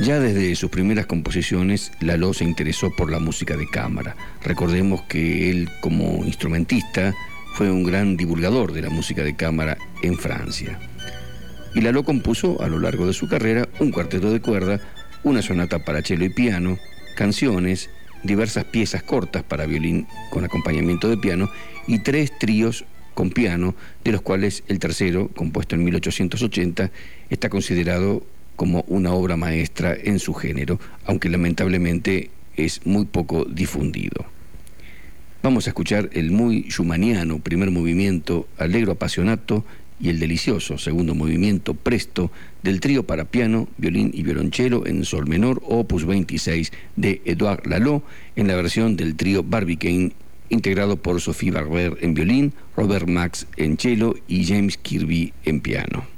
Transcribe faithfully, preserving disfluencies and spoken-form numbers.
Ya desde sus primeras composiciones, Lalo se interesó por la música de cámara. Recordemos que él, como instrumentista, fue un gran divulgador de la música de cámara en Francia. Y Lalo compuso a lo largo de su carrera un cuarteto de cuerda, una sonata para cello y piano, canciones, diversas piezas cortas para violín con acompañamiento de piano y tres tríos con piano, de los cuales el tercero, compuesto en mil ochocientos ochenta, está considerado como una obra maestra en su género, aunque lamentablemente es muy poco difundido. Vamos a escuchar el muy schumanniano primer movimiento, Allegro Appassionato, y el delicioso segundo movimiento, Presto, del trío para piano, violín y violonchelo en sol menor, opus veintiséis, de Édouard Lalo, en la versión del trío Barbicane, integrado por Sophie Barber en violín, Robert Max en cello y James Kirby en piano.